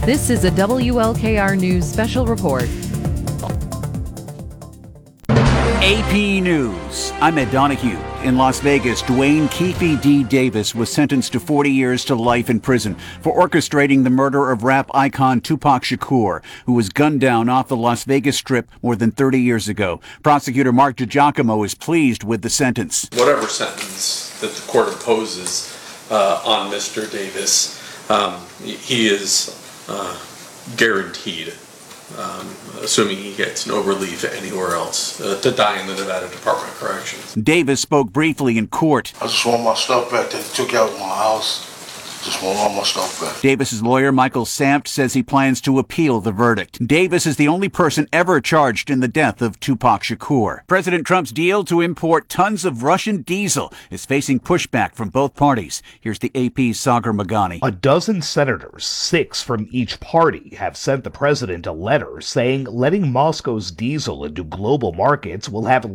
This is a WLKR News special report. AP News. I'm Ed Donahue. In Las Vegas, Dwayne Keefe D. Davis was sentenced to 40 years to life in prison for orchestrating the murder of rap icon Tupac Shakur, who was gunned down off the Las Vegas Strip more than 30 years ago. Prosecutor Mark DiGiacomo is pleased with the sentence. Whatever sentence that the court imposes on Mr. Davis, he is guaranteed, assuming he gets no relief anywhere else, to die in the Nevada Department of Corrections. Davis spoke briefly in court. I just want my stuff back that took out my house. Just want all my stuff back. Davis's lawyer, Michael Sampt, says he plans to appeal the verdict. Davis is the only person ever charged in the death of Tupac Shakur. President Trump's deal to import tons of Russian diesel is facing pushback from both parties. Here's the AP's Sagar Meghani. A dozen senators, 6 from each party, have sent the president a letter saying letting Moscow's diesel into global markets will have